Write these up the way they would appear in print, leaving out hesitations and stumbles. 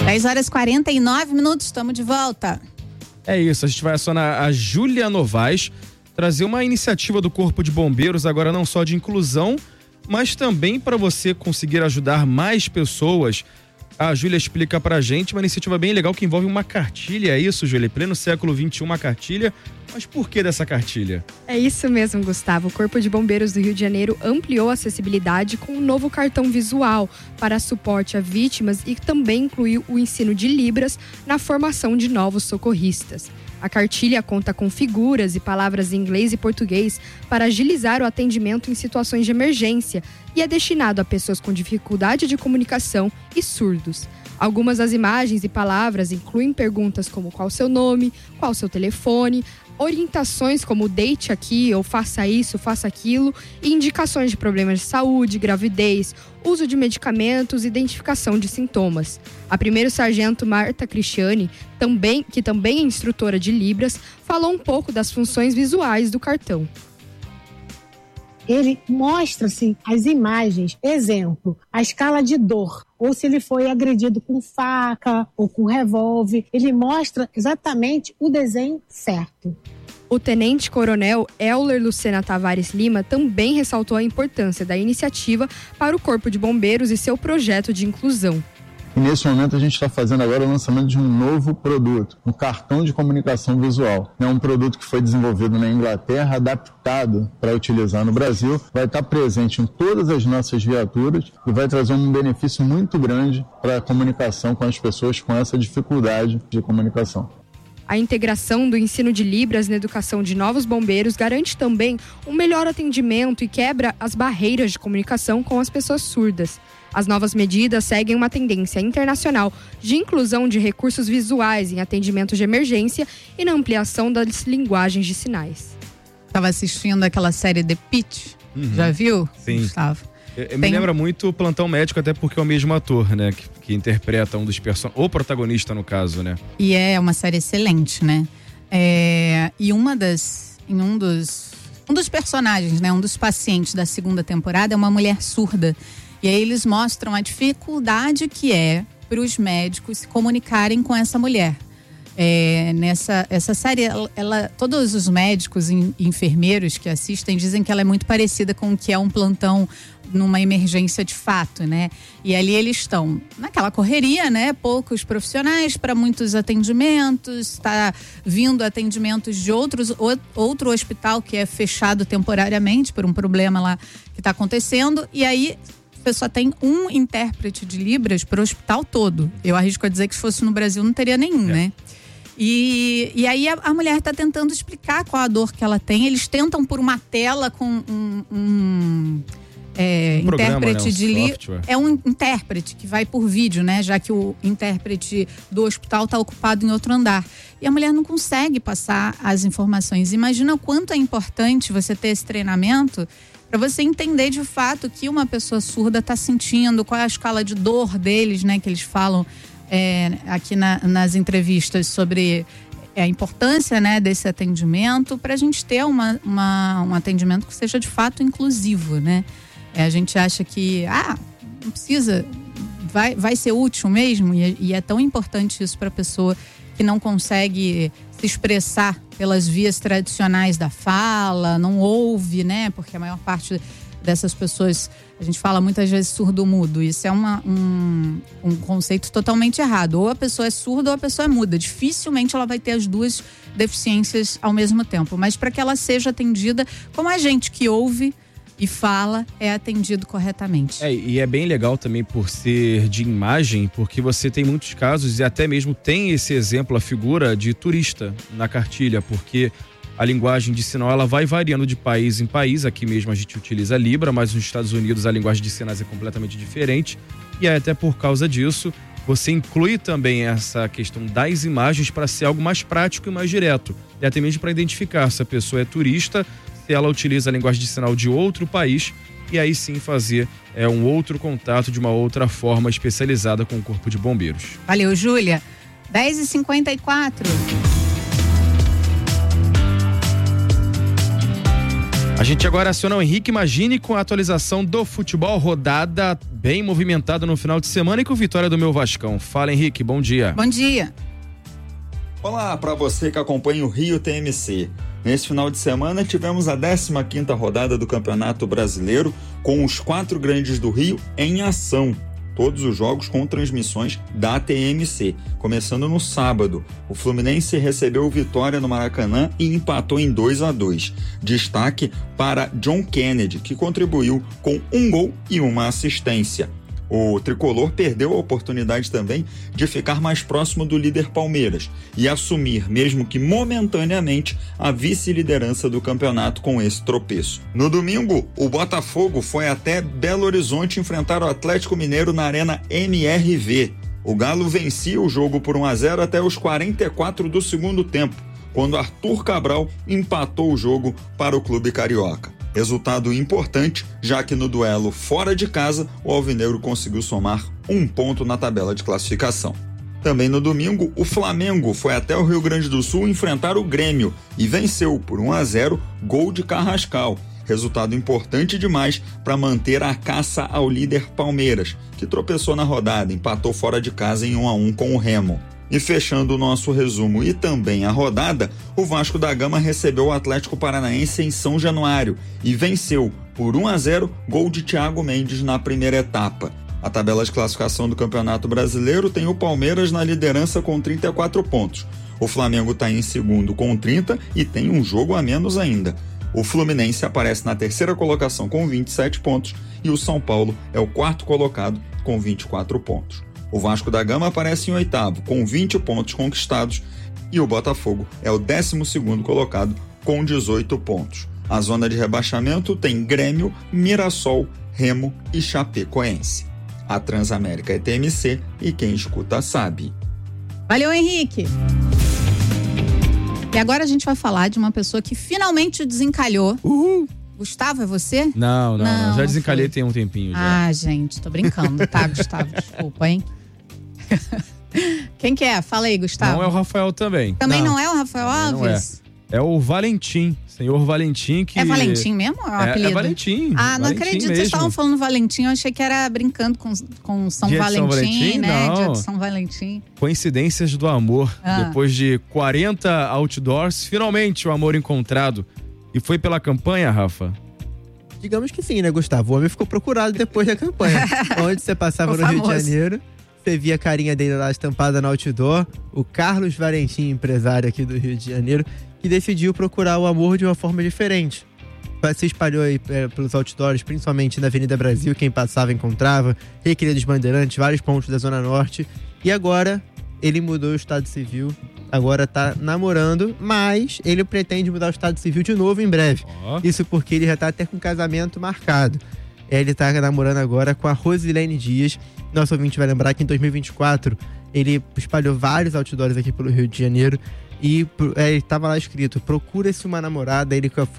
10h49, estamos de volta. É isso, a gente vai acionar a Júlia Novaes, trazer uma iniciativa do Corpo de Bombeiros, agora não só de inclusão, mas também para você conseguir ajudar mais pessoas. A Júlia explica pra gente uma iniciativa bem legal que envolve uma cartilha, é isso, Júlia? Pleno século XXI, uma cartilha. Mas por que dessa cartilha? É isso mesmo, Gustavo. O Corpo de Bombeiros do Rio de Janeiro ampliou a acessibilidade com um novo cartão visual para suporte a vítimas e também incluiu o ensino de Libras na formação de novos socorristas. A cartilha conta com figuras e palavras em inglês e português para agilizar o atendimento em situações de emergência e é destinado a pessoas com dificuldade de comunicação e surdos. Algumas das imagens e palavras incluem perguntas como qual o seu nome, qual o seu telefone, orientações como deite aqui ou faça isso, faça aquilo e indicações de problemas de saúde, gravidez, uso de medicamentos e identificação de sintomas. A primeiro-sargento Marta Cristiani, que também é instrutora de Libras, falou um pouco das funções visuais do cartão. Ele mostra assim, as imagens, exemplo, a escala de dor, ou se ele foi agredido com faca ou com revólver, ele mostra exatamente o desenho certo. O tenente-coronel Euler Lucena Tavares Lima também ressaltou a importância da iniciativa para o Corpo de Bombeiros e seu projeto de inclusão. E nesse momento a gente está fazendo agora o lançamento de um novo produto, um cartão de comunicação visual. É um produto que foi desenvolvido na Inglaterra, adaptado para utilizar no Brasil, vai estar presente em todas as nossas viaturas e vai trazer um benefício muito grande para a comunicação com as pessoas com essa dificuldade de comunicação. A integração do ensino de Libras na educação de novos bombeiros garante também um melhor atendimento e quebra as barreiras de comunicação com as pessoas surdas. As novas medidas seguem uma tendência internacional de inclusão de recursos visuais em atendimento de emergência e na ampliação das linguagens de sinais. Estava assistindo aquela série The Pitt, já viu? Sim. Gustavo? Me lembra muito o Plantão Médico, até porque é o mesmo ator, né? Que interpreta um dos personagens, o protagonista no caso, né? E é uma série excelente, né? E um dos personagens, né? Um dos pacientes da segunda temporada é uma mulher surda. E aí eles mostram a dificuldade que é para os médicos se comunicarem com essa mulher. Essa série, todos os médicos e enfermeiros que assistem dizem que ela é muito parecida com o que é um plantão numa emergência de fato, né? E ali eles estão naquela correria, né? Poucos profissionais para muitos atendimentos, está vindo atendimentos de outro hospital que é fechado temporariamente por um problema lá que está acontecendo, e aí você só tem um intérprete de Libras para o hospital todo. Eu arrisco a dizer que se fosse no Brasil não teria nenhum, né? E aí a mulher está tentando explicar qual a dor que ela tem. Eles tentam por uma tela com um intérprete de Libras. É um intérprete que vai por vídeo, né? Já que o intérprete do hospital está ocupado em outro andar. E a mulher não consegue passar as informações. Imagina o quanto é importante você ter esse treinamento para você entender de fato o que uma pessoa surda está sentindo, qual é a escala de dor deles, né? Que eles falam aqui nas entrevistas sobre a importância, né, desse atendimento, para a gente ter um atendimento que seja de fato inclusivo, né? A gente acha que não precisa, vai ser útil mesmo, e é tão importante isso para a pessoa que não consegue se expressar pelas vias tradicionais da fala, não ouve, né? Porque a maior parte dessas pessoas, a gente fala muitas vezes surdo-mudo. Isso é um conceito totalmente errado. Ou a pessoa é surda ou a pessoa é muda. Dificilmente ela vai ter as duas deficiências ao mesmo tempo. Mas para que ela seja atendida como a gente que ouve e fala, é atendido corretamente. E é bem legal também por ser de imagem, porque você tem muitos casos e até mesmo tem esse exemplo, a figura de turista na cartilha, porque a linguagem de sinal ela vai variando de país em país. Aqui mesmo a gente utiliza a Libra, mas nos Estados Unidos a linguagem de sinais é completamente diferente. E aí, até por causa disso, você inclui também essa questão das imagens para ser algo mais prático e mais direto. E até mesmo para identificar se a pessoa é turista, se ela utiliza a linguagem de sinal de outro país, e aí sim fazer um outro contato de uma outra forma especializada com o Corpo de Bombeiros. Valeu, Júlia. 10h54. A gente agora aciona o Henrique Magini com a atualização do futebol, rodada bem movimentada no final de semana e com vitória do meu Vascão. Fala, Henrique, bom dia. Bom dia. Olá para você que acompanha o Rio TMC. Nesse final de semana tivemos a 15ª rodada do Campeonato Brasileiro com os 4 grandes do Rio em ação. Todos os jogos com transmissões da TMC. Começando no sábado, o Fluminense recebeu Vitória no Maracanã e empatou em 2-2. Destaque para John Kennedy, que contribuiu com 1 gol e 1 assistência. O tricolor perdeu a oportunidade também de ficar mais próximo do líder Palmeiras e assumir, mesmo que momentaneamente, a vice-liderança do campeonato com esse tropeço. No domingo, o Botafogo foi até Belo Horizonte enfrentar o Atlético Mineiro na Arena MRV. O Galo vencia o jogo por 1-0 até os 44 do segundo tempo, quando Arthur Cabral empatou o jogo para o clube carioca. Resultado importante, já que no duelo fora de casa, o alvinegro conseguiu somar 1 ponto na tabela de classificação. Também no domingo, o Flamengo foi até o Rio Grande do Sul enfrentar o Grêmio e venceu por 1-0, gol de Carrascal. Resultado importante demais para manter a caça ao líder Palmeiras, que tropeçou na rodada, empatou fora de casa em 1-1 com o Remo. E fechando o nosso resumo e também a rodada, o Vasco da Gama recebeu o Atlético Paranaense em São Januário e venceu por 1-0, gol de Thiago Mendes na primeira etapa. A tabela de classificação do Campeonato Brasileiro tem o Palmeiras na liderança com 34 pontos. O Flamengo está em segundo com 30 e tem um jogo a menos ainda. O Fluminense aparece na terceira colocação com 27 pontos e o São Paulo é o 4º colocado com 24 pontos. O Vasco da Gama aparece em 8º, com 20 pontos conquistados, e o Botafogo é o 12º colocado, com 18 pontos. A zona de rebaixamento tem Grêmio, Mirassol, Remo e Chapecoense. A Transamérica é TMC e quem escuta sabe. Valeu, Henrique. E agora a gente vai falar de uma pessoa que finalmente desencalhou. Gustavo, é você? Não. Já desencalhei tem um tempinho já. Ah, gente, tô brincando, tá, Gustavo? Desculpa, hein? Quem que é? Fala aí, Gustavo. Não é o Rafael também. Também não é o Rafael Alves? É o Valentim, senhor Valentim que... É Valentim mesmo? É o apelido? É Valentim. Ah, não Valentim acredito, mesmo. Vocês estavam falando Valentim, eu achei que era brincando com São Dia Valentim, de São Valentim, né? não. Dia de São Valentim. Coincidências do amor. Depois de 40 outdoors, finalmente o amor encontrado. E foi pela campanha, Rafa? Digamos que sim, né, Gustavo? O homem ficou procurado depois da campanha. Onde você passava no Rio de Janeiro, você via a carinha dele lá estampada no outdoor. O Carlos Valentim, empresário aqui do Rio de Janeiro, que decidiu procurar o amor de uma forma diferente. Se espalhou aí pelos outdoors, principalmente na Avenida Brasil, quem passava encontrava, Recreio dos Bandeirantes, vários pontos da Zona Norte. E agora ele mudou o estado civil, agora tá namorando, mas ele pretende mudar o estado civil de novo em breve. Isso porque ele já tá até com casamento marcado. Ele tá namorando agora com a Rosilene Dias. Nosso ouvinte vai lembrar que em 2024 ele espalhou vários outdoors aqui pelo Rio de Janeiro e tava lá escrito: procura-se uma namorada. Ele com a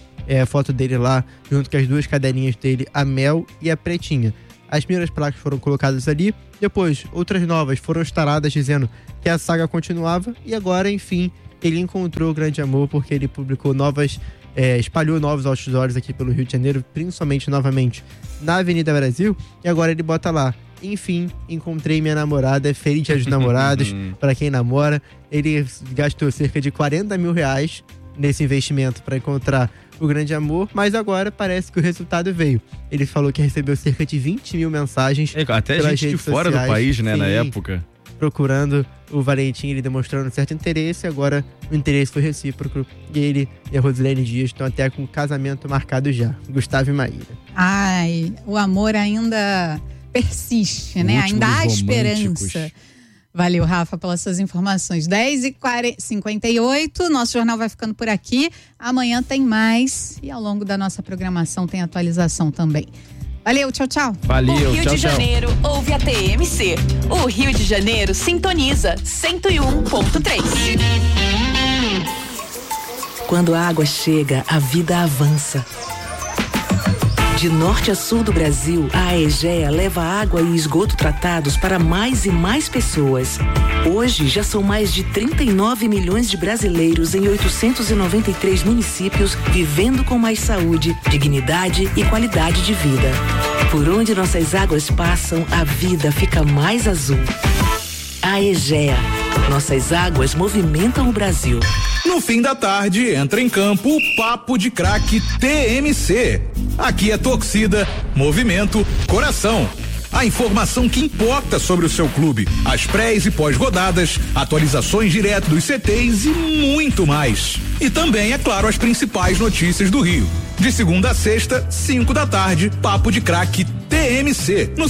foto dele lá, junto com as 2 cadelinhas dele, a Mel e a Pretinha. As primeiras placas foram colocadas ali, depois outras novas foram instaladas dizendo que a saga continuava e agora, enfim, ele encontrou o grande amor porque ele publicou espalhou novos outdoors aqui pelo Rio de Janeiro, principalmente novamente na Avenida Brasil, e agora ele bota lá: enfim, encontrei minha namorada, feliz dia dos namorados, para quem namora. Ele gastou cerca de 40 mil reais nesse investimento para encontrar o grande amor, mas agora parece que o resultado veio. Ele falou que recebeu cerca de 20 mil mensagens. Até gente de fora do país, né, na época. Procurando o Valentim, ele demonstrando certo interesse, agora o interesse foi recíproco. E ele e a Rosilene Dias estão até com casamento marcado já. Gustavo e Maíra. Ai, o amor ainda persiste, né? Ainda há esperança. Valeu, Rafa, pelas suas informações. 10h58, nosso jornal vai ficando por aqui. Amanhã tem mais e ao longo da nossa programação tem atualização também. Valeu, tchau, tchau. Valeu, o Rio tchau, de Janeiro ouve a TMC. O Rio de Janeiro sintoniza 101.3. Quando a água chega, a vida avança. De norte a sul do Brasil, a Aegea leva água e esgoto tratados para mais e mais pessoas. Hoje, já são mais de 39 milhões de brasileiros em 893 municípios vivendo com mais saúde, dignidade e qualidade de vida. Por onde nossas águas passam, a vida fica mais azul. Aegea. Nossas águas movimentam o Brasil. No fim da tarde, entra em campo o Papo de Craque TMC. Aqui é torcida, movimento, coração. A informação que importa sobre o seu clube, as prés e pós-rodadas, atualizações direto dos CTs e muito mais. E também, é claro, as principais notícias do Rio. De segunda a sexta, 5 da tarde, Papo de Craque TMC. No